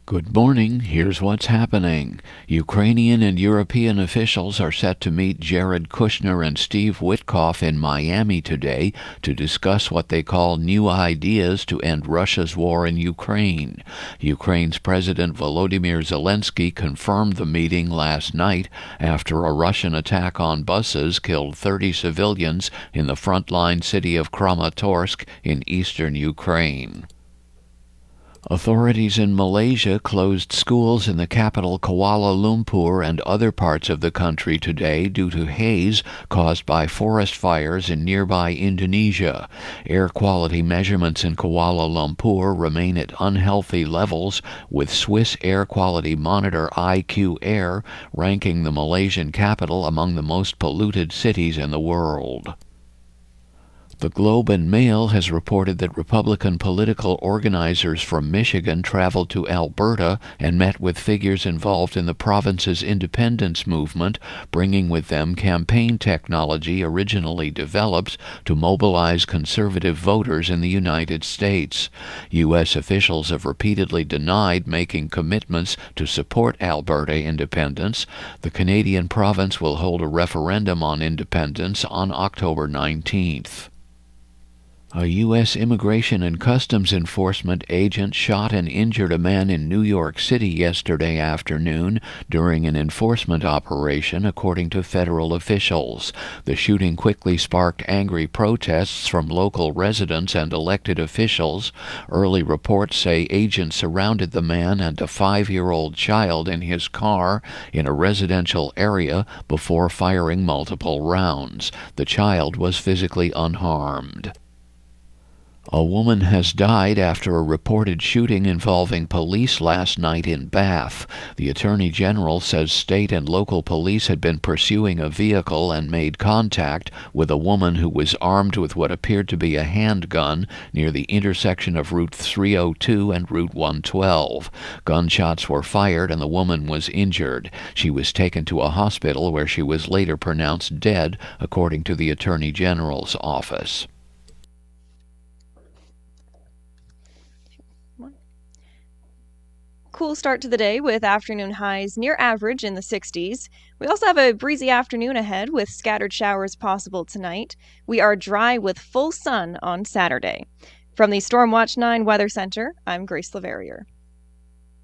Good morning. Here's what's happening. Ukrainian and European officials are set to meet Jared Kushner and Steve Witkoff in Miami today to discuss what they call new ideas to end Russia's war in Ukraine. Ukraine's President Volodymyr Zelensky confirmed the meeting last night after a Russian attack on buses killed 30 civilians in the frontline city of Kramatorsk in eastern Ukraine. Authorities in Malaysia closed schools in the capital Kuala Lumpur and other parts of the country today due to haze caused by forest fires in nearby Indonesia. Air quality measurements in Kuala Lumpur remain at unhealthy levels, with Swiss air quality monitor IQ Air ranking the Malaysian capital among the most polluted cities in the world. The Globe and Mail has reported that Republican political organizers from Michigan traveled to Alberta and met with figures involved in the province's independence movement, bringing with them campaign technology originally developed to mobilize conservative voters in the United States. U.S. officials have repeatedly denied making commitments to support Alberta independence. The Canadian province will hold a referendum on independence on October 19th. A U.S. Immigration and Customs Enforcement agent shot and injured a man in New York City yesterday afternoon during an enforcement operation, according to federal officials. The shooting quickly sparked angry protests from local residents and elected officials. Early reports say agents surrounded the man and a 5-year-old child in his car in a residential area before firing multiple rounds. The child was physically unharmed. A woman has died after a reported shooting involving police last night in Bath. The Attorney General says state and local police had been pursuing a vehicle and made contact with a woman who was armed with what appeared to be a handgun near the intersection of Route 302 and Route 112. Gunshots were fired and the woman was injured. She was taken to a hospital where she was later pronounced dead, according to the Attorney General's office. Cool start to the day with afternoon highs near average in the 60s. We also have a breezy afternoon ahead with scattered showers possible tonight. We are dry with full sun on Saturday. From the Stormwatch 9 Weather Center, I'm Grace Leverrier.